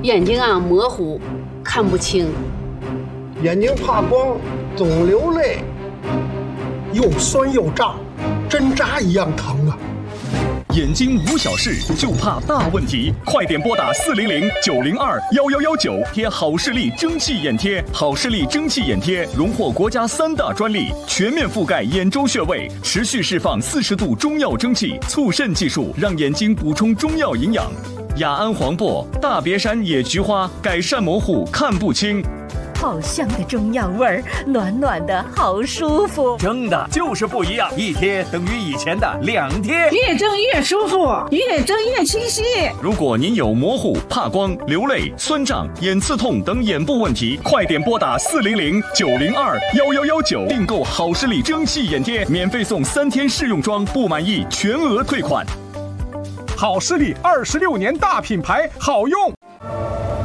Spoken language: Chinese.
眼睛模糊，看不清， 眼睛怕光，总流泪， 又酸又胀，针扎一样疼啊！ 眼睛无小事，就怕大问题。快点拨打400-902-1119，贴好视力蒸汽眼贴。好视力蒸汽眼贴荣获国家3大专利，全面覆盖眼周穴位，持续释放40度中药蒸汽，促渗技术让眼睛补充中药营养。雅安黄柏、大别山野菊花，改善模糊看不清。 好香的中药味儿，暖暖的好舒服。 蒸的就是不一样，一贴等于以前的2贴， 越蒸越舒服，越蒸越清晰。 如果您有模糊、怕光、流泪、酸胀、眼刺痛等眼部问题，快点拨打400-902-1119，订购好视力蒸汽眼贴，免费送3天试用装，不满意全额退款。 好视力26年大品牌，好用